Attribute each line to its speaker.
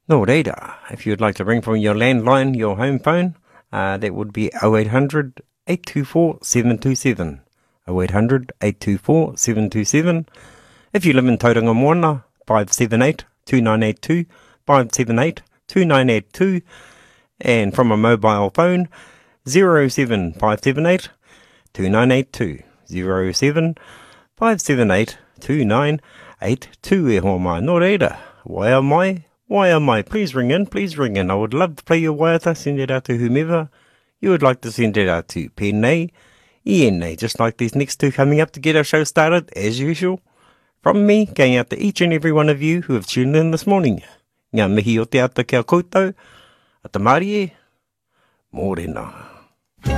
Speaker 1: No reira, if you'd like to ring from your landline, your home phone, that would be 0800 824 727. 0800 824 727. If you live in Tauranga Moana, 578 2982, 578 2982. And from a mobile phone, 07578 2982. 07578 2982. E hoa mai, no reira. Wai a mai? Why am I? Please ring in, please ring in. I would love to play your waiata, send it out to whomever you would like to send it out to. Pēnei, ienei, just like these next two coming up to get our show started, as usual. From me, going out to each and every one of you who have tuned in this morning. Ngā mihi o te ata kia koutou, a te marie, mōrena.